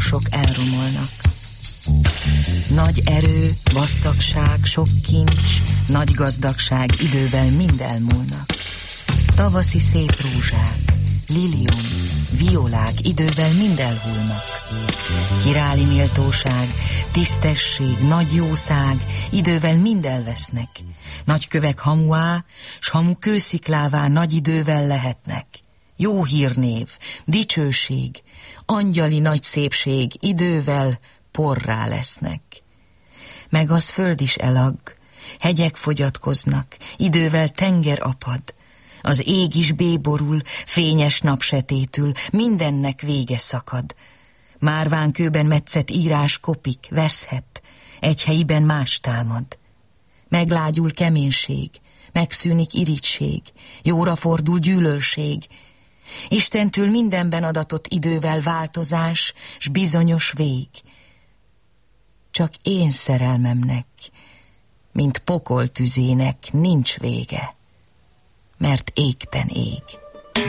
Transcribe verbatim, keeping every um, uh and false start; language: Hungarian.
városok elromolnak. Nagy erő, vastagság, sok kincs, nagy gazdagság idővel mind elmúlnak. Tavaszi szép rózsák, lilium, violák idővel mind elhullnak. Király méltóság, tisztesség, nagy jószág idővel mind elvesznek. Nagy kövek hamuá, s hamu kősziklává nagy idővel lehetnek. Jó hírnév, dicsőség, angyali nagy szépség idővel porrá lesznek. Meg az föld is elag, hegyek fogyatkoznak, idővel tenger apad, az ég is béborul, fényes napsetétül, mindennek vége szakad. Márván kőben metszett írás kopik, veszhet, egy helyiben más támad. Meglágyul keménység, megszűnik irigység, jóra fordul gyűlölség. Istentől mindenben adatott idővel változás, s bizonyos vég. Csak én szerelmemnek, mint pokol tüzének nincs vége, mert égten ég.